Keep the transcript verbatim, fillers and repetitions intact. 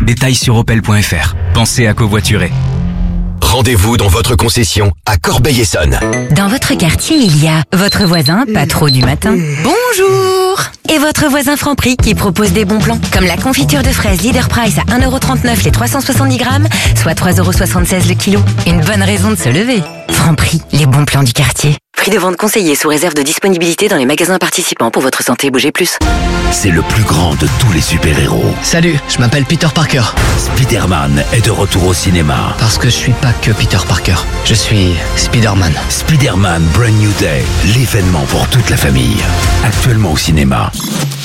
Détails sur opel point f r. Pensez à covoiturer. Rendez-vous dans votre concession à Corbeil-Essonnes. Dans votre quartier, il y a votre voisin, pas trop du matin. Bonjour! Et votre voisin Franprix qui propose des bons plans. Comme la confiture de fraises Leader Price à un euro trente-neuf les trois cent soixante-dix grammes, soit trois euros soixante-seize le kilo. Une bonne raison de se lever. Franprix, les bons plans du quartier. Prix de vente conseillé sous réserve de disponibilité dans les magasins participants. Pour votre santé, bougez plus. C'est le plus grand de tous les super-héros. Salut, je m'appelle Peter Parker. Spider-Man est de retour au cinéma. Parce que je suis pas que Peter Parker. Je suis Spider-Man. Spider-Man Brand New Day, l'événement pour toute la famille. Actuellement au cinéma.